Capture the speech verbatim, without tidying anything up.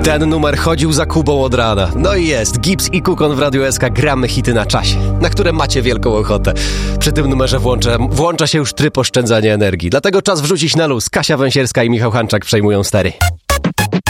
Ten numer chodził za Kubą od rana. No i jest, Gibbs i Kukon w Radiu S K, gramy hity na czasie, na które macie wielką ochotę. Przy tym numerze włącza, włącza się już tryb oszczędzania energii. Dlatego czas wrzucić na luz. Kasia Węsierska i Michał Hanczak przejmują stery.